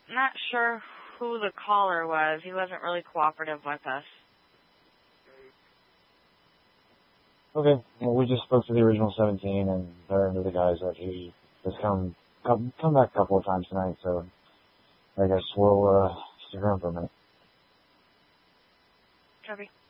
Not sure who the caller was. He wasn't really cooperative with us. Okay. Well, we just spoke to the original 17, and they're into the guys that he has come back a couple of times tonight, so I guess we'll stick around for a minute. Copy.